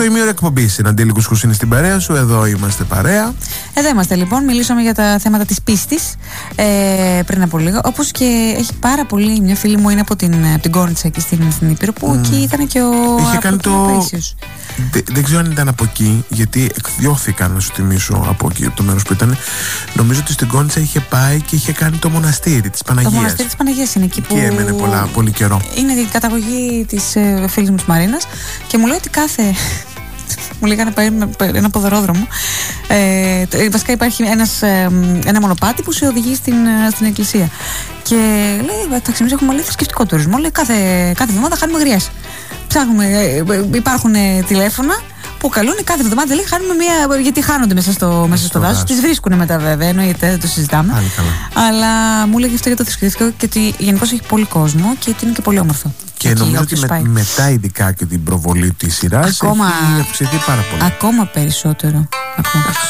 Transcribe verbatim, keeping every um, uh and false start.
Πρώτο ημίωρο εκπομπή. Συναντήλη Κουσκουσίνη στην παρέα σου. Εδώ είμαστε παρέα. Εδώ είμαστε λοιπόν. Μιλήσαμε για τα θέματα της πίστης ε, πριν από λίγο. Όπως και έχει πάρα πολύ. Μια φίλη μου είναι από την, από την Κόνιτσα εκεί στην, στην Ήπειρο, που mm. εκεί ήταν και ο. Είχε κάνει το. Δε, δεν ξέρω αν ήταν από εκεί, γιατί εκδιώθηκαν, να σου θυμίσω, από εκεί, από το μέρος που ήταν. Νομίζω ότι στην Κόνιτσα είχε πάει και είχε κάνει το μοναστήρι της Παναγίας. Το μοναστήρι της Παναγίας είναι εκεί που. Και έμενε πολλά, πολύ καιρό. Είναι η καταγωγή της ε, φίλης μου της Μαρίνας και μου λέει ότι κάθε. Μου λέει να πάει ένα ποδαρόδρομο. Ε, βασικά υπάρχει ένας, ε, ένα μονοπάτι που σε οδηγεί στην, στην εκκλησία. Και λέει, εντάξει, εμείς έχουμε λέει θρησκευτικό τουρισμό. Λέει, κάθε, κάθε εβδομάδα χάνουμε γριές. Ψάχνουμε, ε, υπάρχουν ε, τηλέφωνα που καλούν κάθε εβδομάδα. Λέει, χάνουμε μία. Γιατί χάνονται μέσα στο, μέσα στο δάσος. Τις βρίσκουν μετά, βέβαια. Εννοείται, δεν το συζητάμε. Άλλη, καλά. Αλλά μου λέγει αυτό για το θρησκευτικό και ότι γενικώς έχει πολύ κόσμο και ότι είναι και πολύ όμορφο. Και εκεί, νομίζω ότι με, μετά, ειδικά και την προβολή της σειράς, ακόμα, έχει αυξηθεί πάρα πολύ. Ακόμα περισσότερο. Ακόμα.